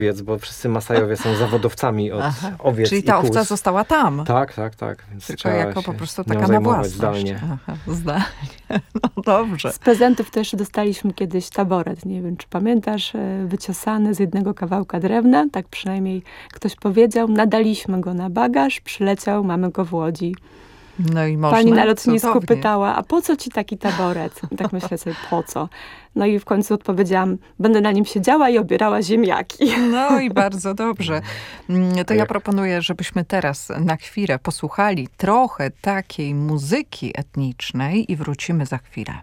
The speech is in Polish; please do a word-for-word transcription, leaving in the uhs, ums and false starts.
owiec, bo wszyscy Masajowie są zawodowcami od Aha, owiec czyli i ta kóz. owca została tam. Tak, tak, tak. Więc Tylko trzeba jako się po prostu nią taka na zajmować własność. zdalnie. Aha, zdalnie. No dobrze. Z prezentów też dostaliśmy kiedyś taboret. Nie wiem, czy pamiętasz, e, wyciosany z jednego kawałka drewna. Tak przynajmniej ktoś powiedział. Nadaliśmy go na bagaż, przyleciał, mamy go w Łodzi. No i można. Pani na lotnisku Cudownie. pytała, a po co ci taki taboret? I tak myślę sobie, po co? No i w końcu odpowiedziałam, będę na nim siedziała i obierała ziemniaki. No i bardzo dobrze. Mm, To ja jak- proponuję, żebyśmy teraz na chwilę posłuchali trochę takiej muzyki etnicznej i wrócimy za chwilę.